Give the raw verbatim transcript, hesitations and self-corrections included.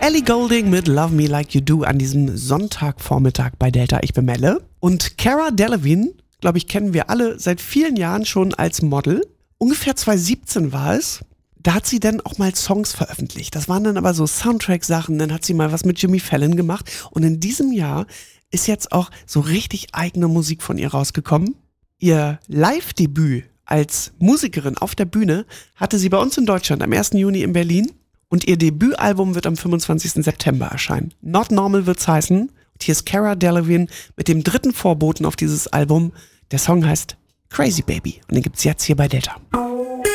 Ellie Goulding mit Love Me Like You Do an diesem Sonntagvormittag bei Delta. Ich bin Melle. Und Cara Delevingne, glaube ich, kennen wir alle seit vielen Jahren schon als Model. Ungefähr zwanzig siebzehn war es. Da hat sie dann auch mal Songs veröffentlicht. Das waren dann aber so Soundtrack-Sachen. Dann hat sie mal was mit Jimmy Fallon gemacht. Und in diesem Jahr ist jetzt auch so richtig eigene Musik von ihr rausgekommen. Ihr Live-Debüt als Musikerin auf der Bühne hatte sie bei uns in Deutschland am ersten Juni in Berlin. Und ihr Debütalbum wird am fünfundzwanzigsten September erscheinen. Not Normal wird's heißen. Und hier ist Cara Delevingne mit dem dritten Vorboten auf dieses Album. Der Song heißt Crazy Baby. Und den gibt's jetzt hier bei Delta.